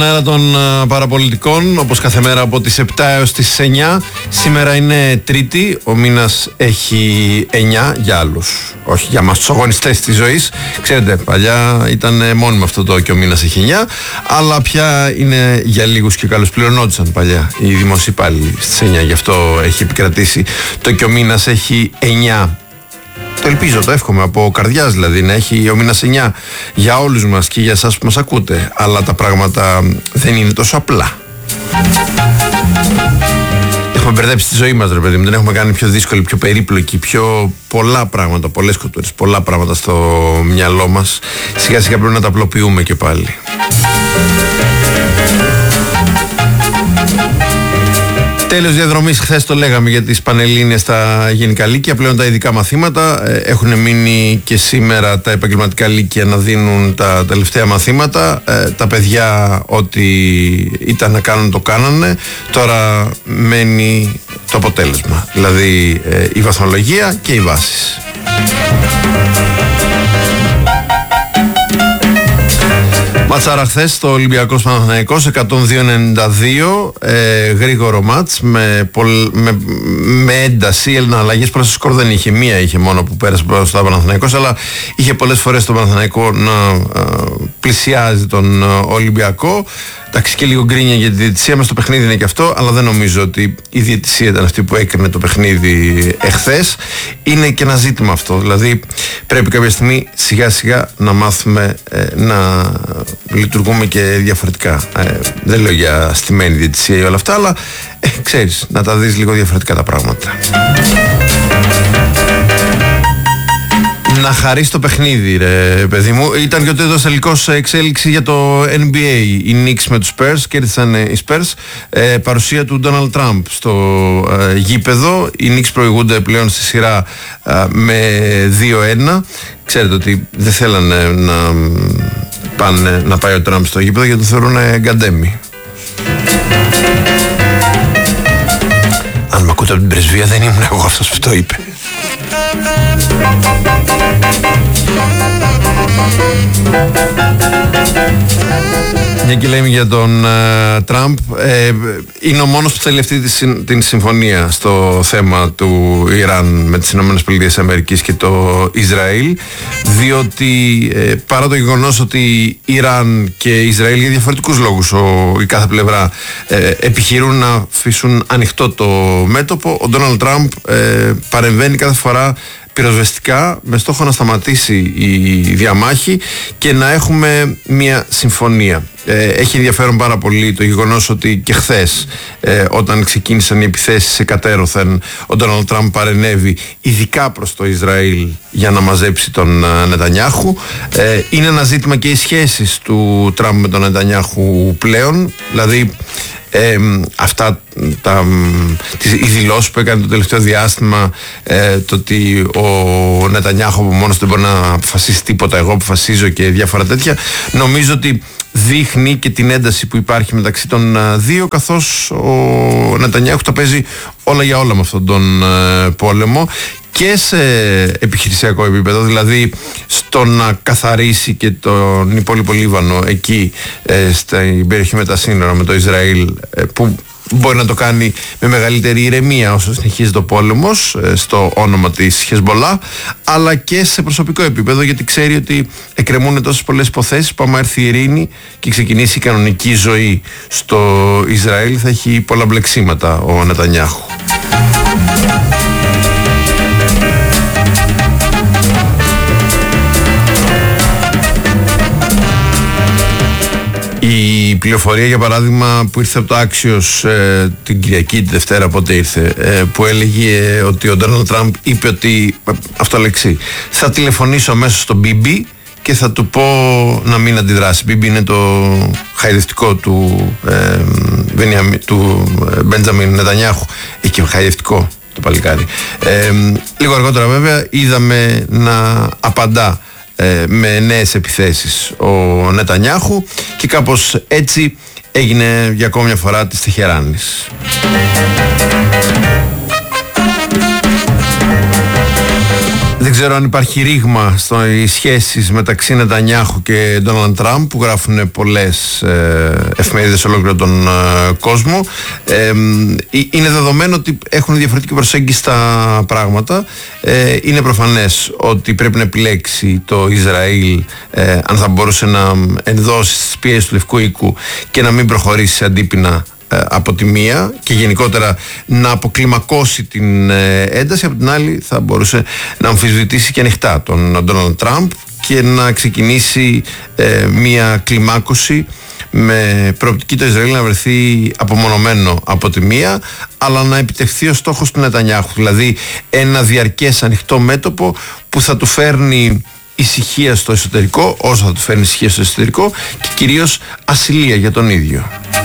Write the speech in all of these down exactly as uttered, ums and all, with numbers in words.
Μέρα των uh, παραπολιτικών, όπως κάθε μέρα από τις επτά έως τις εννιά. Σήμερα είναι Τρίτη, ο μήνας έχει εννιά για άλλους, όχι για μας τους αγωνιστές της ζωής. Ξέρετε, παλιά ήταν μόνιμο αυτό το και ο μήνας έχει εννιά, αλλά πια είναι για λίγους και καλούς. Πληρωνόντουσαν παλιά οι δημόσιοι υπάλληλοι στις εννιά, γι' αυτό έχει επικρατήσει το και ο μήνας έχει εννιά. Το ελπίζω, το εύχομαι από καρδιάς, δηλαδή να έχει ο μήνας εννιά για όλους μας και για εσάς που μας ακούτε. Αλλά τα πράγματα δεν είναι τόσο απλά. Έχουμε μπερδέψει τη ζωή μας, ρε παιδί μου. Δεν έχουμε κάνει πιο δύσκολη, πιο περίπλοκη, πιο πολλά πράγματα, πολλές κουλτούρες, πολλά πράγματα στο μυαλό μας. Σιγά σιγά πρέπει να τα απλοποιούμε και πάλι. Τέλος διαδρομής, χθες το λέγαμε για τις Πανελλήνιες στα γενικά λύκεια. Πλέον τα ειδικά μαθήματα έχουν μείνει και σήμερα τα επαγγελματικά λύκεια να δίνουν τα τελευταία μαθήματα. Ε, τα παιδιά ό,τι ήταν να κάνουν το κάνανε. Τώρα μένει το αποτέλεσμα, δηλαδή ε, η βαθμολογία και οι βάσεις. Ματσάρα χθες στο Ολυμπιακός Παναθηναϊκός εκατόν δύο ενενήντα δύο, ε, γρήγορο μάτς με, πολ, με, με ένταση, αλλαγές προς το σκορ δεν είχε, μία είχε μόνο που πέρασε προς το Παναθηναϊκός, αλλά είχε πολλές φορές το Παναθηναϊκό να ε, πλησιάζει τον ε, Ολυμπιακό. Εντάξει, και λίγο γκρίνια για τη διαιτησία μας, το παιχνίδι είναι και αυτό, αλλά δεν νομίζω ότι η διαιτησία ήταν αυτή που έκρινε το παιχνίδι εχθές. Είναι και ένα ζήτημα αυτό, δηλαδή πρέπει κάποια στιγμή σιγά σιγά να μάθουμε ε, να λειτουργούμε και διαφορετικά. Ε, δεν λέω για στημένη διαιτησία ή όλα αυτά, αλλά ε, ξέρεις, να τα δεις λίγο διαφορετικά τα πράγματα. Να χαρείς το παιχνίδι, ρε παιδί μου. Ήταν και ο τέτοιος τελικός εξέλιξη για το N B A. Οι Knicks με τους Spurs, κέρδισαν οι Spurs. Ε, παρουσία του Donald Trump στο ε, γήπεδο. Οι Knicks προηγούνται πλέον στη σειρά ε, με δύο ένα. Ξέρετε ότι δεν θέλανε να, πάνε, να πάει ο Trump στο γήπεδο γιατί το θεωρούν γκαντέμι. Αν με ακούτε από την πρεσβεία, δεν ήμουν εγώ αυτός που το είπε. Μια και λέμε για τον uh, Τραμπ, ε, είναι ο μόνος που θέλει αυτή τη, την συμφωνία στο θέμα του Ιράν με τις Ηνωμένες Πολιτείες Αμερικής και το Ισραήλ, διότι ε, παρά το γεγονός ότι Ιράν και Ισραήλ για διαφορετικούς λόγους ο, η κάθε πλευρά ε, επιχειρούν να αφήσουν ανοιχτό το μέτωπο, ο Ντόναλντ Τραμπ ε, παρεμβαίνει κάθε φορά πυροσβεστικά με στόχο να σταματήσει η διαμάχη και να έχουμε μια συμφωνία. Ε, έχει ενδιαφέρον πάρα πολύ το γεγονός ότι και χθες ε, όταν ξεκίνησαν οι επιθέσεις εκατέρωθεν, ο Ντόναλντ Τραμπ παρενέβη ειδικά προς το Ισραήλ για να μαζέψει τον uh, Νετανιάχου. Ε, είναι ένα ζήτημα και οι σχέσεις του Τραμπ με τον Νετανιάχου πλέον, δηλαδή Ε, αυτά τα, τις, οι δηλώσεις που έκανε το τελευταίο διάστημα, ε, το ότι ο Νετανιάχου από μόνος δεν μπορεί να αποφασίσει τίποτα, εγώ αποφασίζω και διάφορα τέτοια, νομίζω ότι δείχνει και την ένταση που υπάρχει μεταξύ των δύο, καθώς ο Νετανιάχου τα παίζει όλα για όλα με αυτόν τον ε, πόλεμο και σε επιχειρησιακό επίπεδο, δηλαδή στο να καθαρίσει και τον υπόλοιπο Λίβανο εκεί ε, στην περιοχή με τα σύνορα με το Ισραήλ, ε, που μπορεί να το κάνει με μεγαλύτερη ηρεμία όσο συνεχίζει το πόλεμος ε, στο όνομα της Χεσμολά, αλλά και σε προσωπικό επίπεδο, γιατί ξέρει ότι εκκρεμούν τόσες πολλές υποθέσεις που άμα έρθει η ειρήνη και ξεκινήσει η κανονική ζωή στο Ισραήλ θα έχει πολλά μπλεξίματα ο Νετανιάχου. Η πληροφορία, για παράδειγμα, που ήρθε από το Axios ε, την Κυριακή, τη Δευτέρα, πότε ήρθε, ε, που έλεγε ότι ο Ντόναλντ Τραμπ είπε ότι, αυτό λέξη, θα τηλεφωνήσω αμέσως στον Μπίμπι και θα του πω να μην αντιδράσει. Μπίμπι είναι το χαϊδευτικό του, ε, Βενιαμι, του Μπέντζαμιν Νετανιάχου, εκεί χαϊδευτικό το παλικάρι. Ε, λίγο αργότερα βέβαια είδαμε να απαντά με νέες επιθέσεις ο Νετανιάχου και κάπως έτσι έγινε για ακόμη μια φορά της Τεχεράνης. Δεν ξέρω αν υπάρχει ρήγμα στις σχέσεις μεταξύ Νετανιάχου και Ντόναλντ Τραμπ, που γράφουν πολλές ε, εφημερίδες σε ολόκληρο τον ε, κόσμο. Ε, είναι δεδομένο ότι έχουν διαφορετική προσέγγιση στα πράγματα. Ε, είναι προφανές ότι πρέπει να επιλέξει το Ισραήλ ε, αν θα μπορούσε να ενδώσει τις πιέσεις του Λευκού Οίκου και να μην προχωρήσει σε αντίπεινα από τη μία, και γενικότερα να αποκλιμακώσει την ένταση. Από την άλλη θα μπορούσε να αμφισβητήσει και ανοιχτά τον Ντόναλντ Τραμπ και να ξεκινήσει ε, μία κλιμάκωση με προοπτική το Ισραήλ να βρεθεί απομονωμένο από τη μία, αλλά να επιτευχθεί ο στόχος του Νετανιάχου, δηλαδή ένα διαρκές ανοιχτό μέτωπο που θα του φέρνει ησυχία στο εσωτερικό, όσο θα του φέρνει ησυχία στο εσωτερικό, και κυρίως ασυλία για τον ίδιο.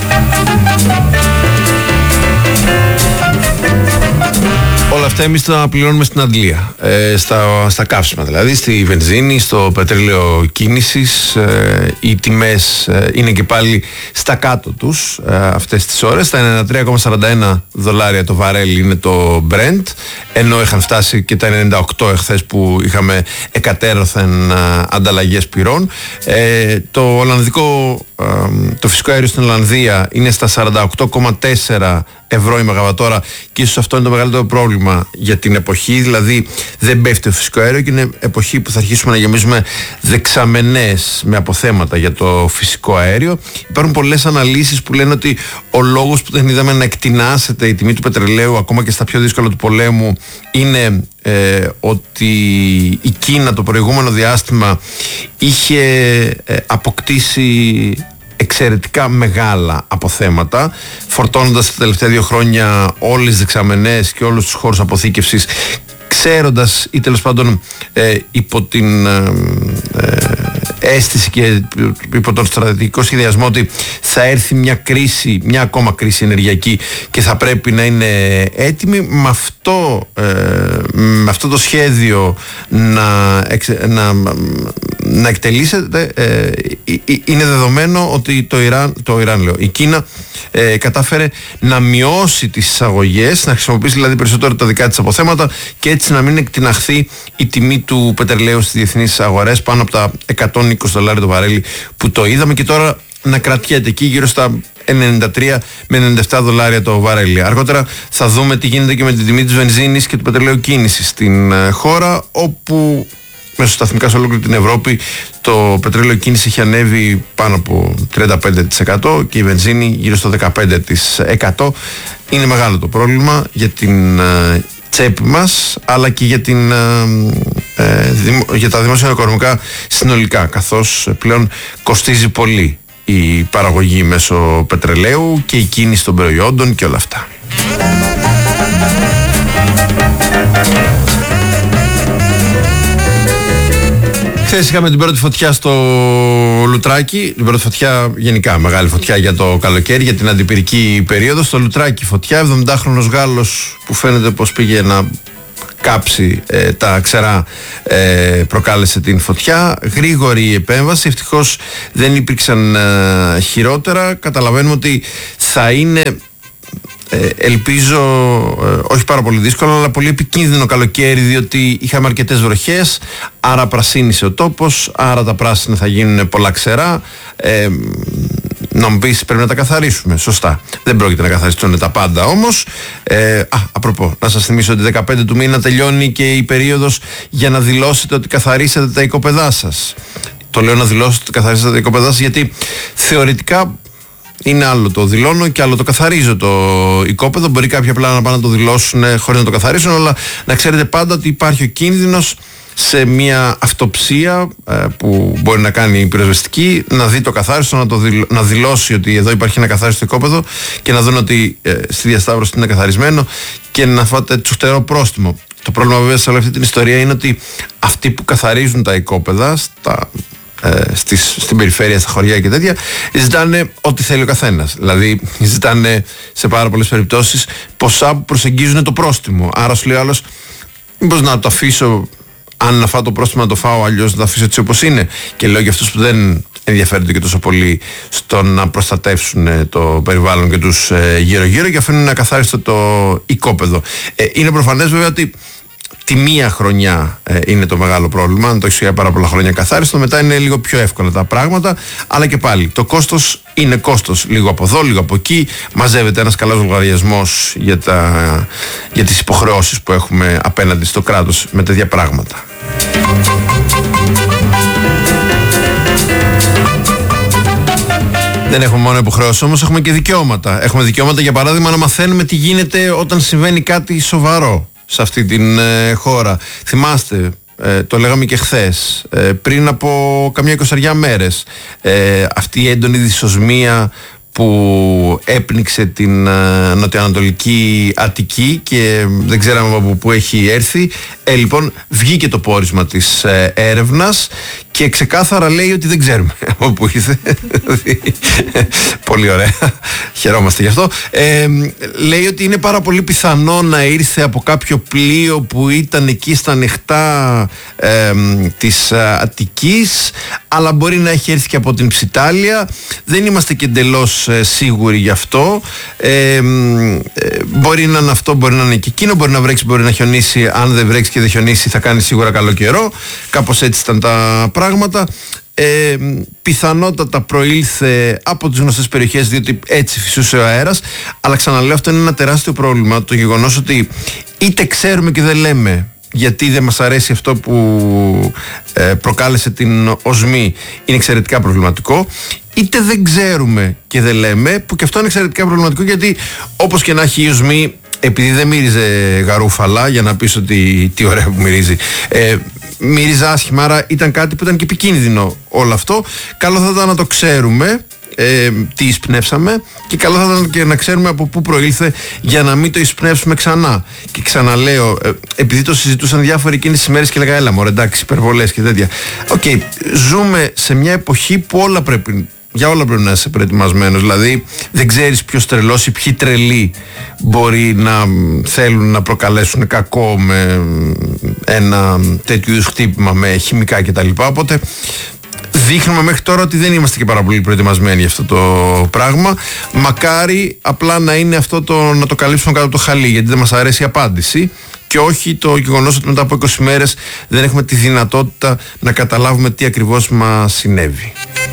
Όλα αυτά εμείς τα πληρώνουμε στην αντλία, ε, στα, στα καύσιμα, δηλαδή στη βενζίνη, στο πετρέλαιο κίνησης. Ε, οι τιμές ε, είναι και πάλι στα κάτω τους ε, αυτές τις ώρες. Τα ενενήντα τρία κόμμα σαράντα ένα δολάρια το βαρέλι είναι το Brent, ενώ είχαν φτάσει και τα ενενήντα οκτώ εχθές που είχαμε εκατέρωθεν ε, ανταλλαγές πυρών. Ε, το Ολλανδικό, ε, το φυσικό αέριο στην Ολλανδία είναι στα σαράντα οκτώ κόμμα τέσσερα ευρώ η μεγαβατόρα, και ίσως αυτό είναι το μεγαλύτερο πρόβλημα για την εποχή. Δηλαδή δεν πέφτει το φυσικό αέριο και είναι εποχή που θα αρχίσουμε να γεμίζουμε δεξαμενές με αποθέματα για το φυσικό αέριο. Υπάρχουν πολλές αναλύσεις που λένε ότι ο λόγος που δεν είδαμε να εκτινάσεται η τιμή του πετρελαίου ακόμα και στα πιο δύσκολα του πολέμου είναι ε, ότι η Κίνα το προηγούμενο διάστημα είχε ε, αποκτήσει εξαιρετικά μεγάλα αποθέματα, φορτώνοντας τα τελευταία δύο χρόνια όλες τις δεξαμενές και όλους τους χώρους αποθήκευσης, ξέροντας ή τέλος πάντων ε, υπό την ε, ε, αίσθηση και υπό τον στρατηγικό σχεδιασμό ότι θα έρθει μια κρίση, μια ακόμα κρίση ενεργειακή και θα πρέπει να είναι έτοιμη. Με αυτό, ε, με αυτό το σχέδιο να, να, να εκτελήσεται, ε, είναι δεδομένο ότι το Ιράν, το Ιράν λέω, η Κίνα ε, κατάφερε να μειώσει τις εισαγωγές, να χρησιμοποιήσει δηλαδή περισσότερο τα δικά της αποθέματα και έτσι να μην εκτιναχθεί η τιμή του πετρελαίου στις διεθνείς αγορές πάνω από τα εκατόν είκοσι δολάρια το βαρέλι που το είδαμε, και τώρα να κρατιέται εκεί γύρω στα ενενήντα τρία με ενενήντα επτά δολάρια το βαρέλι. Αργότερα θα δούμε τι γίνεται και με την τιμή της βενζίνης και του πετρελαίου κίνησης στην χώρα, όπου μέσω σταθμικά σε ολόκληρη την Ευρώπη το πετρέλαιο κίνηση έχει ανέβει πάνω από τριάντα πέντε τοις εκατό και η βενζίνη γύρω στο δεκαπέντε τοις εκατό. Είναι μεγάλο το πρόβλημα για την τσέπη μας, αλλά και για, την, ε, για τα δημόσια οικονομικά συνολικά, καθώς πλέον κοστίζει πολύ η παραγωγή μέσω πετρελαίου και η κίνηση των προϊόντων και όλα αυτά. Χθες είχαμε την πρώτη φωτιά στο Λουτράκι, την πρώτη φωτιά γενικά, μεγάλη φωτιά για το καλοκαίρι, για την αντιπυρική περίοδο. Στο Λουτράκι φωτιά, εβδομηντάχρονος Γάλλος που φαίνεται πως πήγε να κάψει ε, τα ξερά, ε, προκάλεσε την φωτιά. Γρήγορη επέμβαση, ευτυχώς δεν υπήρξαν ε, χειρότερα. Καταλαβαίνουμε ότι θα είναι, Ε, ελπίζω ε, όχι πάρα πολύ δύσκολο, αλλά πολύ επικίνδυνο καλοκαίρι, διότι είχαμε αρκετές βροχές, άρα πρασίνησε ο τόπος, άρα τα πράσινα θα γίνουν πολλά ξερά. ε, να μου πεις, πρέπει να τα καθαρίσουμε, σωστά, δεν πρόκειται να καθαριστούν τα πάντα όμως. ε, α, απροπό, να σας θυμίσω ότι δεκαπέντε του μήνα τελειώνει και η περίοδος για να δηλώσετε ότι καθαρίσατε τα οικόπεδά σας. Το λέω να δηλώσετε ότι καθαρίσατε τα οικόπεδά σας, γιατί θεωρητικά είναι άλλο το δηλώνω και άλλο το καθαρίζω το οικόπεδο. Μπορεί κάποιοι απλά να πάνε να το δηλώσουν χωρίς να το καθαρίσουν, αλλά να ξέρετε πάντα ότι υπάρχει ο κίνδυνος σε μια αυτοψία ε, που μπορεί να κάνει η πυροσβεστική, να δει το καθάριστο, να, το δηλ, να δηλώσει ότι εδώ υπάρχει ένα καθάριστο οικόπεδο και να δουν ότι ε, στη διασταύρωση είναι καθαρισμένο και να φάτε τσουχτερό πρόστιμο. Το πρόβλημα βέβαια σε όλη αυτή την ιστορία είναι ότι αυτοί που καθαρίζουν τα οικόπεδα στα Στις, στην περιφέρεια, στα χωριά και τέτοια, ζητάνε ό,τι θέλει ο καθένας. Δηλαδή ζητάνε σε πάρα πολλές περιπτώσεις ποσά που προσεγγίζουν το πρόστιμο. Άρα σου λέει άλλος, μήπως να το αφήσω, αν να φάω το πρόστιμο να το φάω, αλλιώς να το αφήσω έτσι όπως είναι. Και λέω για αυτούς που δεν ενδιαφέρονται και τόσο πολύ στο να προστατεύσουν το περιβάλλον και τους γύρω-γύρω και αφήνουν να καθάριστο το οικόπεδο. Ε, είναι προφανές βέβαια ότι τη μία χρονιά ε, είναι το μεγάλο πρόβλημα. Αν το έχεις για πάρα πολλά χρόνια καθάριστο, μετά είναι λίγο πιο εύκολα τα πράγματα. Αλλά και πάλι το κόστος είναι κόστος. Λίγο από εδώ, λίγο από εκεί. Μαζεύεται ένας καλός λογαριασμός για, τα, για τις υποχρεώσεις που έχουμε απέναντι στο κράτος με τέτοια πράγματα. Δεν έχουμε μόνο υποχρεώσεις όμως, έχουμε και δικαιώματα. Έχουμε δικαιώματα, για παράδειγμα, να μαθαίνουμε τι γίνεται όταν συμβαίνει κάτι σοβαρό σε αυτή την ε, χώρα. Θυμάστε, ε, το λέγαμε και χθες, ε, πριν από καμιά εικοσαριά μέρες, ε, αυτή η έντονη δυσοσμία που έπνιξε την ε, νοτιοανατολική Αττική και δεν ξέραμε από πού έχει έρθει. Ε, λοιπόν, βγήκε το πόρισμα της ε, έρευνας και ξεκάθαρα λέει ότι δεν ξέρουμε από πού ήρθε. Πολύ ωραία. Χαιρόμαστε γι' αυτό. Ε, λέει ότι είναι πάρα πολύ πιθανό να ήρθε από κάποιο πλοίο που ήταν εκεί στα ανοιχτά ε, της Αττικής, αλλά μπορεί να έχει έρθει και από την Ψιτάλια. Δεν είμαστε και εντελώς ε, σίγουροι γι' αυτό. Ε, ε, μπορεί να είναι αυτό, μπορεί να είναι και εκείνο, μπορεί να βρέξει, μπορεί να χιονίσει. Αν δεν βρέξει και δεν χιονίσει, θα κάνει σίγουρα καλό καιρό. Κάπως έτσι ήταν τα πράγματα. Ε, πιθανότατα προήλθε από τις γνωστές περιοχές, διότι έτσι φυσούσε ο αέρας. Αλλά ξαναλέω, αυτό είναι ένα τεράστιο πρόβλημα. Το γεγονός ότι είτε ξέρουμε και δεν λέμε, γιατί δεν μας αρέσει αυτό που ε, προκάλεσε την οσμή, είναι εξαιρετικά προβληματικό. Είτε δεν ξέρουμε και δεν λέμε, που και αυτό είναι εξαιρετικά προβληματικό, γιατί όπως και να έχει η οσμή, επειδή δεν μύριζε γαρούφαλα, για να πεις ότι τι ωραία που μυρίζει, ε, μύριζε άσχημα, άρα ήταν κάτι που ήταν και επικίνδυνο όλο αυτό. Καλό θα ήταν να το ξέρουμε, ε, τι εισπνεύσαμε, και καλό θα ήταν και να ξέρουμε από πού προήλθε, για να μην το εισπνεύσουμε ξανά. Και ξαναλέω, ε, επειδή το συζητούσαν διάφοροι εκείνες τις μέρες και λέγα, έλα μωρέ, εντάξει, υπερβολές και τέτοια. Οκ, okay, ζούμε σε μια εποχή που όλα πρέπει, για όλα πρέπει να είσαι προετοιμασμένος. Δηλαδή δεν ξέρεις ποιος τρελός ή ποιοι τρελοί μπορεί να θέλουν να προκαλέσουν κακό με ένα τέτοιου είδους χτύπημα με χημικά κτλ. Οπότε δείχνουμε μέχρι τώρα ότι δεν είμαστε και πάρα πολύ προετοιμασμένοι για αυτό το πράγμα. Μακάρι απλά να είναι αυτό το, να το καλύψουμε κάτω από το χαλί, γιατί δεν μας αρέσει η απάντηση, και όχι το γεγονός ότι μετά από είκοσι μέρες δεν έχουμε τη δυνατότητα να καταλάβουμε τι ακριβώς μας συνέβη.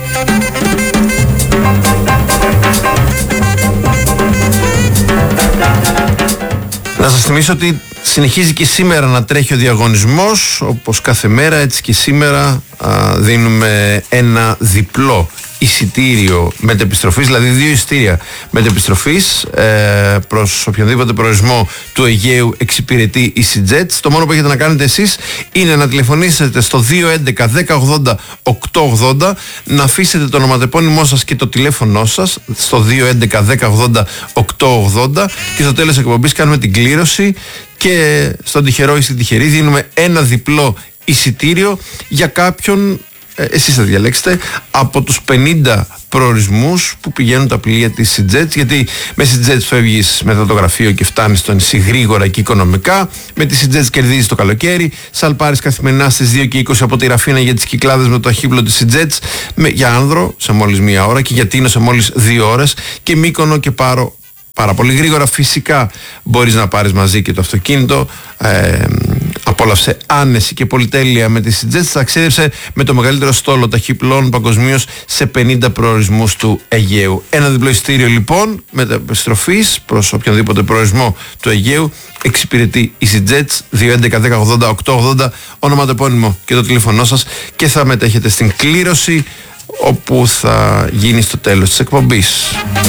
Να σας θυμίσω ότι συνεχίζει και σήμερα να τρέχει ο διαγωνισμός, όπως κάθε μέρα, έτσι και σήμερα α, δίνουμε ένα διπλό εισιτήριο μετεπιστροφής, δηλαδή δύο εισιτήρια μετεπιστροφής ε, προς οποιονδήποτε προορισμό του Αιγαίου εξυπηρετεί EasyJet. Το μόνο που έχετε να κάνετε εσείς είναι να τηλεφωνήσετε στο δύο έντεκα δέκα ογδόντα οκτακόσια ογδόντα, να αφήσετε το ονοματεπώνυμό σας και το τηλέφωνό σας στο δύο έντεκα δέκα ογδόντα οκτακόσια ογδόντα, και στο τέλος εκπομπής κάνουμε την κλήρωση και στον τυχερό ή στην τυχερή δίνουμε ένα διπλό εισιτήριο για κάποιον. Εσείς θα διαλέξετε από τους πενήντα προορισμούς που πηγαίνουν τα πλοία της EasyJet, γιατί με EasyJet φεύγεις μετά το γραφείο και φτάνεις στο νησί γρήγορα και οικονομικά. Με τη EasyJet κερδίζεις το καλοκαίρι. Σαλπάρεις καθημερινά στις δύο και είκοσι από τη Ραφίνα για τις Κυκλάδες με το αχίβλο της EasyJet, για Άνδρο σε μόλις μία ώρα και για Τίνο σε μόλις δύο ώρες, και Μύκονο και Πάρο πάρα πολύ γρήγορα. Φυσικά μπορείς να πάρεις μαζί και το αυτοκίνητο. Ε, απόλαυσε άνεση και πολυτέλεια με τη EasyJet. Ταξίδεψε με το μεγαλύτερο στόλο ταχυπλών παγκοσμίως σε πενήντα προορισμούς του Αιγαίου. Ένα διπλό εισιτήριο λοιπόν μετεπιστροφής προς οποιονδήποτε προορισμό του Αιγαίου εξυπηρετεί EasyJet. Δύο έντεκα δέκα ογδόντα οκτακόσια ογδόντα, ονοματεπώνυμο και το τηλέφωνό σας, και θα μετέχετε στην κλήρωση, όπου θα γίνει στο τέλος της εκπομπής.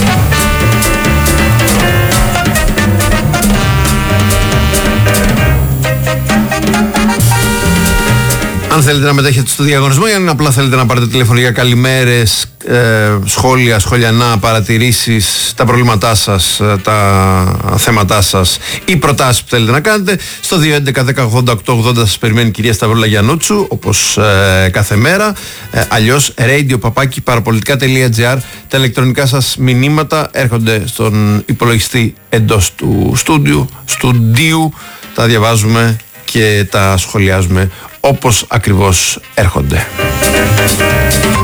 Αν θέλετε να μετέχετε στο διαγωνισμό, ή αν απλά θέλετε να πάρετε τηλέφωνο για καλημέρες, ε, σχόλια, σχολιανά, παρατηρήσεις, τα προβλήματά σας, τα θέματά σας ή προτάσεις που θέλετε να κάνετε, στο δύο έντεκα δέκα ογδόντα οκτακόσια ογδόντα σας περιμένει η κυρία Σταυρούλα Γιαννούτσου, όπως ε, κάθε μέρα. Ε, αλλιώς radio παπάκι παραπολιτικά τελεία τζι άρ. Τα ηλεκτρονικά σας μηνύματα έρχονται στον υπολογιστή εντός του στούντιου, στούντιου, τα διαβάζουμε και τα σχολιάζουμε όπως ακριβώς έρχονται.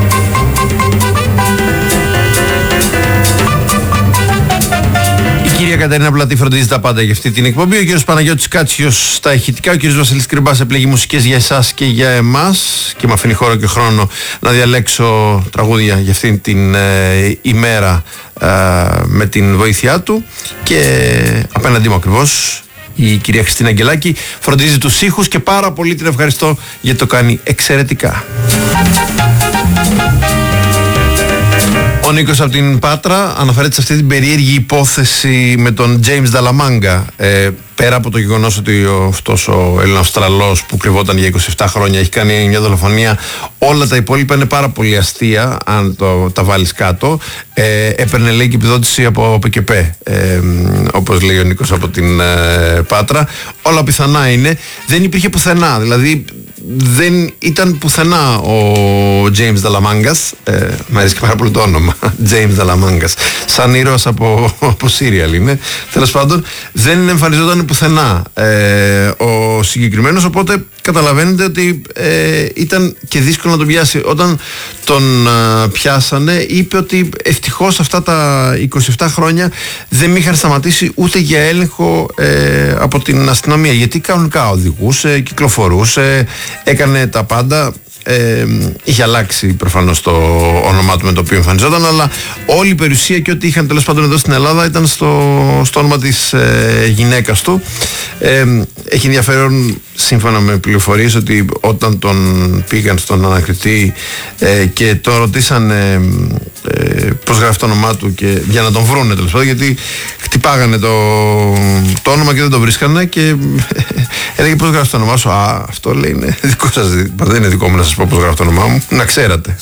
Η κυρία Κατερίνα Πλατή φροντίζει τα πάντα για αυτή την εκπομπή. Ο κύριος Παναγιώτης Κάτσιος στα ηχητικά. Ο κύριος Βασίλης Κρυμπάς επιλέγει μουσικές για εσάς και για εμάς. Και με αφήνει χώρο και χρόνο να διαλέξω τραγούδια για αυτήν την ε, ημέρα ε, με την βοήθειά του. Και απέναντί μου ακριβώς η κυρία Χριστίνα Αγγελάκη φροντίζει τους ήχους και πάρα πολύ την ευχαριστώ γιατί το κάνει εξαιρετικά. Ο Νίκος από την Πάτρα αναφέρεται σε αυτή την περίεργη υπόθεση με τον James Dalamanga. Ε, πέρα από το γεγονός ότι ο, αυτός ο Έλληνα-Αυστραλός που κρυβόταν για είκοσι επτά χρόνια έχει κάνει μια δολοφονία, όλα τα υπόλοιπα είναι πάρα πολύ αστεία αν το, τα βάλεις κάτω. Ε, έπαιρνε λέει και επιδότηση από ΠΚΠ, ε, όπως λέει ο Νίκος από την ε, Πάτρα. Όλα πιθανά είναι. Δεν υπήρχε πουθενά, δηλαδή δεν ήταν πουθενά ο James Dalamangas. Ε, μ' αρέσει και πάρα πολύ το όνομα James Dalamangas, σαν ήρωας από, από σύριαλ είναι. Τέλος πάντων δεν εμφανιζόταν πουθενά ε, ο συγκεκριμένος, οπότε καταλαβαίνετε ότι ε, ήταν και δύσκολο να τον πιάσει. Όταν τον ε, πιάσανε είπε ότι ευτυχώς αυτά τα είκοσι επτά χρόνια δεν με είχαν σταματήσει ούτε για έλεγχο ε, από την αστυνομία, γιατί κανονικά οδηγούσε, κυκλοφορούσε, έκανε τα πάντα. Ε, είχε αλλάξει προφανώς το όνομά του με το οποίο εμφανιζόταν, αλλά όλη η περιουσία και ό,τι είχαν τέλος πάντων εδώ στην Ελλάδα ήταν στο, στο όνομα της ε, γυναίκας του. Ε, έχει ενδιαφέρον σύμφωνα με πληροφορίες ότι όταν τον πήγαν στον ανακριτή ε, και τον ρωτήσανε ε, πώς γράφει το όνομά του και, για να τον βρούνε τέλος πάντων, γιατί χτυπάγανε το, το όνομα και δεν το βρίσκανε και έλεγε πώς γράφει το όνομά σου. Α, αυτό λέει είναι δικό σας, δεν είναι δικό μου να σας πω πώς γράφει το όνομά μου, να ξέρατε.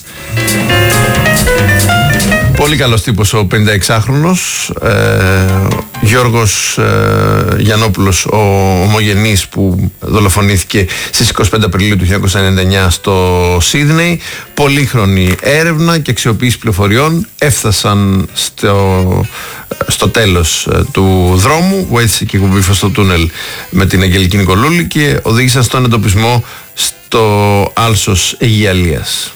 Πολύ καλός τύπος ο πενηνταεξάχρονος ε, Γιώργος ε, Γιαννόπουλος, ο ομογενής που δολοφονήθηκε στις είκοσι πέντε Απριλίου του χίλια εννιακόσια ενενήντα εννιά στο Σίδνεϊ. Πολύχρονη έρευνα και αξιοποίηση πληροφοριών έφτασαν στο, στο τέλος ε, του δρόμου. Βοήθησε και η εκπομπή στο τούνελ με την Αγγελική Νικολούλη και οδήγησαν στον εντοπισμό στο άλσος Αιγιαλίας.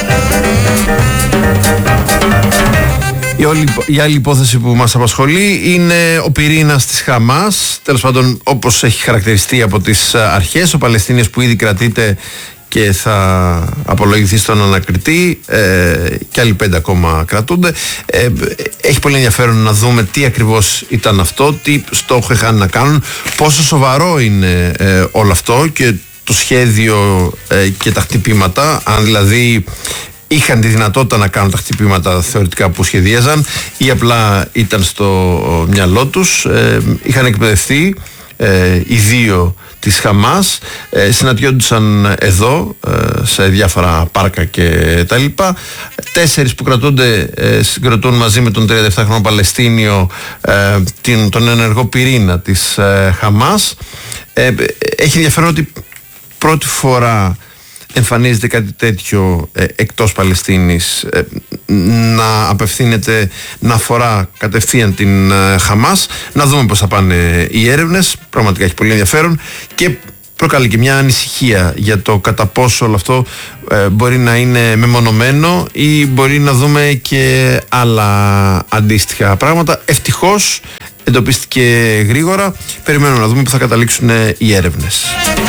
Η, όλη, η άλλη υπόθεση που μας απασχολεί είναι ο πυρήνας της Χαμάς. Τέλος πάντων, όπως έχει χαρακτηριστεί από τις αρχές, ο Παλαιστίνιος που ήδη κρατείται και θα απολογηθεί στον ανακριτή, ε, και άλλοι πέντε ακόμα κρατούνται. Ε, έχει πολύ ενδιαφέρον να δούμε τι ακριβώς ήταν αυτό, τι στόχο είχαν να κάνουν, πόσο σοβαρό είναι ε, όλο αυτό και το σχέδιο ε, και τα χτυπήματα, αν δηλαδή είχαν τη δυνατότητα να κάνουν τα χτυπήματα θεωρητικά που σχεδίαζαν ή απλά ήταν στο μυαλό τους. Ε, είχαν εκπαιδευτεί ε, οι δύο της Χαμάς, ε, συναντιόντουσαν εδώ ε, σε διάφορα πάρκα και τα λοιπά. Τέσσερις που κρατούνται ε, συγκροτούν μαζί με τον τριάντα επτάχρονο Παλαιστίνιο ε, την, τον ενεργό πυρήνα της ε, Χαμάς. Ε, έχει ενδιαφέρον ότι πρώτη φορά εμφανίζεται κάτι τέτοιο ε, εκτός Παλαιστίνης, ε, να απευθύνεται, να αφορά κατευθείαν την ε, Χαμάς. Να δούμε πώς θα πάνε οι έρευνες. Πραγματικά έχει πολύ ενδιαφέρον και προκαλεί και μια ανησυχία για το κατά πόσο όλο αυτό ε, μπορεί να είναι μεμονωμένο ή μπορεί να δούμε και άλλα αντίστοιχα πράγματα. Ευτυχώς εντοπίστηκε γρήγορα. Περιμένουμε να δούμε που θα καταλήξουν οι έρευνες.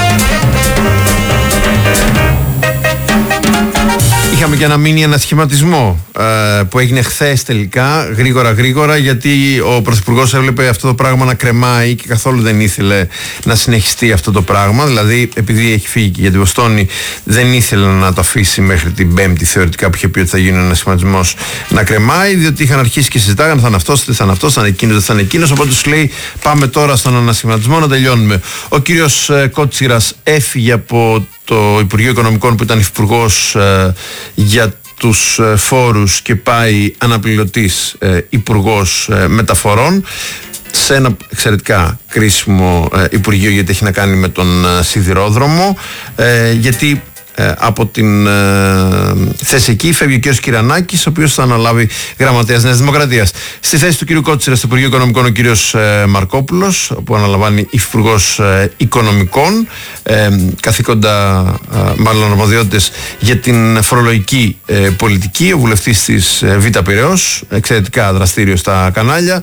Είχαμε και ένα μίνι ανασχηματισμό ε, που έγινε χθες τελικά, γρήγορα γρήγορα, γιατί ο Πρωθυπουργός έβλεπε αυτό το πράγμα να κρεμάει και καθόλου δεν ήθελε να συνεχιστεί αυτό το πράγμα. Δηλαδή, επειδή έχει φύγει και για την Βοστόνη, δεν ήθελε να το αφήσει μέχρι την Πέμπτη θεωρητικά που είχε πει ότι θα γίνει ένα ανασχηματισμός να κρεμάει, διότι είχαν αρχίσει και συζητάγανε θα είναι αυτός, δεν θα είναι αυτός, θα είναι εκείνος, δεν θα είναι εκείνος. Οπότε τους λέει πάμε τώρα στον ανασχηματισμό να τελειώνουμε. Ο κύριος ε, Κότσιρας έφυγε από το Υπουργείο Οικονομικών που ήταν υπουργός ε, για τους ε, φόρους και πάει αναπληρωτής ε, υπουργός ε, μεταφορών σε ένα εξαιρετικά κρίσιμο ε, υπουργείο, γιατί έχει να κάνει με τον ε, σιδηρόδρομο, ε, γιατί Ε, από την ε, θέση εκεί φεύγει ο κ. Κυρανάκης, ο οποίος θα αναλάβει γραμματέας Νέας Δημοκρατίας. Στη θέση του κ. Κότσιρα στο Υπουργείο Οικονομικών ο κ. Ε, Μαρκόπουλος, που αναλαμβάνει υφυπουργός ε, Οικονομικών, ε, καθήκοντα, ε, μάλλον αρμοδιότητες για την φορολογική ε, πολιτική, ο βουλευτής της ε, Β' Πειραιώς, εξαιρετικά δραστήριο στα κανάλια.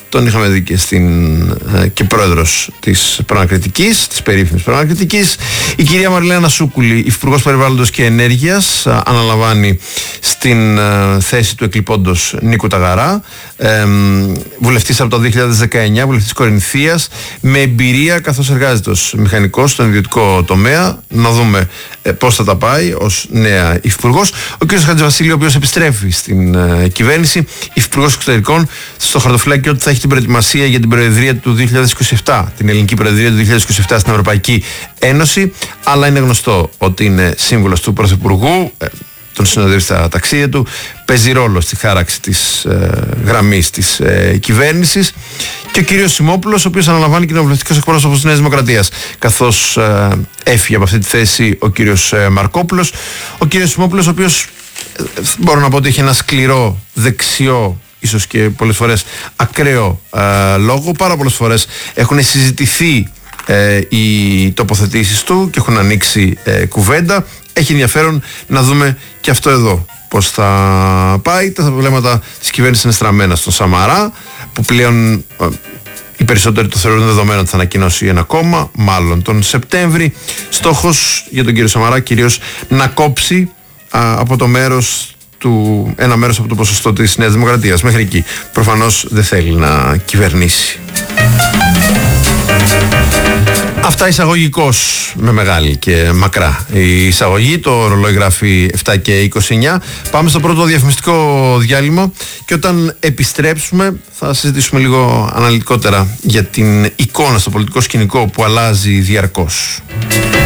τον είχαμε δει και, στην, και πρόεδρος της Προανακριτικής, της περίφημης Προανακριτικής. Η κυρία Μαριλένα Σούκουλη, υφυπουργός Περιβάλλοντος και Ενέργειας, αναλαμβάνει στην θέση του εκλειπώντος Νίκου Ταγαρά, ε, βουλευτής από το δύο χιλιάδες δεκαεννιά, βουλευτής Κορινθίας, με εμπειρία καθώς εργάζεται ως μηχανικός στον ιδιωτικό τομέα. Να δούμε ε, πώς θα τα πάει ως νέα υφυπουργός. Ο κ. Χατζηβασίλη, ο οποίος επιστρέφει στην ε, κυβέρνηση, υφυπουργός εξωτερικών, στο χαρτοφυλάκιο ότι θα έχει την προετοιμασία για την προεδρία του δύο χιλιάδες είκοσι επτά, την ελληνική προεδρία του δύο χιλιάδες είκοσι επτά στην Ευρωπαϊκή Ένωση, αλλά είναι γνωστό ότι είναι σύμβουλος του Πρωθυπουργού, ε, τον συνοδεύει στα ταξίδια του, παίζει ρόλο στη χάραξη της ε, γραμμής της ε, κυβέρνησης, και ο κύριος Σιμόπουλος, ο οποίος αναλαμβάνει κοινοβουλευτικός εκπρόσωπος της Νέας Δημοκρατίας, καθώς ε, έφυγε από αυτή τη θέση ο κύριος ε, Μαρκόπουλος. Ο κύριος Σιμόπουλος, ο οποίος ε, μπορώ να πω ότι έχει ένα σκληρό δεξιό, ίσως και πολλές φορές ακραίο ε, λόγο. Πάρα πολλές φορές έχουν συζητηθεί ε, οι τοποθετήσεις του και έχουν ανοίξει ε, κουβέντα. Έχει ενδιαφέρον να δούμε και αυτό εδώ πώς θα πάει. Τα βλέμματα της κυβέρνησης είναι στραμμένα στον Σαμαρά, που πλέον ε, οι περισσότεροι το θεωρούν δεδομένο ότι θα ανακοινώσει ένα κόμμα, μάλλον τον Σεπτέμβρη. Στόχος για τον κύριο Σαμαρά κυρίως να κόψει α, από το μέρος του, ένα μέρος από το ποσοστό της Νέας Δημοκρατίας. Μέχρι εκεί προφανώς δεν θέλει να κυβερνήσει. Αυτά εισαγωγικώς, με μεγάλη και μακρά η εισαγωγή. Το ρολόι γράφει επτά και είκοσι εννιά. Πάμε στο πρώτο διαφημιστικό διάλειμμα και όταν επιστρέψουμε θα συζητήσουμε λίγο αναλυτικότερα για την εικόνα στο πολιτικό σκηνικό που αλλάζει διαρκώς.